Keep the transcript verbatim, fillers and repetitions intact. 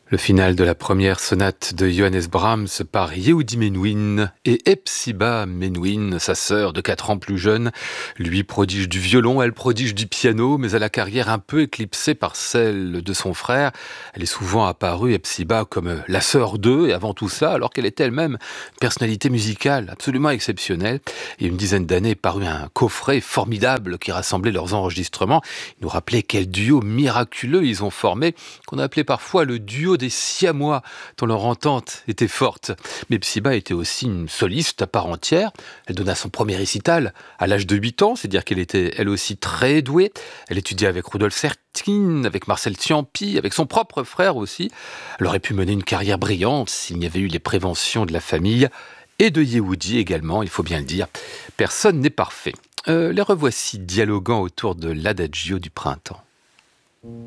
Le final de la première sonate de Johannes Brahms par Yehudi Menuhin et Hepzibah Menuhin, sa sœur de quatre ans plus jeune, lui prodige du violon, elle prodige du piano, mais à la carrière un peu éclipsée par celle de son frère. Elle est souvent apparue, Hepzibah, comme la sœur d'eux, et avant tout ça, alors qu'elle était elle-même une personnalité musicale absolument exceptionnelle. Il y a une dizaine d'années est paru un coffret formidable qui rassemblait leurs enregistrements. Il nous rappelait quel duo miraculeux ils ont formé, qu'on a appelé parfois le duo des Siamois, dont leur entente était forte. Mais Hepzibah était aussi une soliste à part entière. Elle donna son premier récital à l'âge de huit ans, c'est-à-dire qu'elle était elle aussi très douée. Elle étudiait avec Rudolf Serkin, avec Marcel Ciampi, avec son propre frère aussi. Elle aurait pu mener une carrière brillante s'il n'y avait eu les préventions de la famille et de Yehudi également, il faut bien le dire. Personne n'est parfait. Euh, les revoici dialoguant autour de l'adagio du printemps.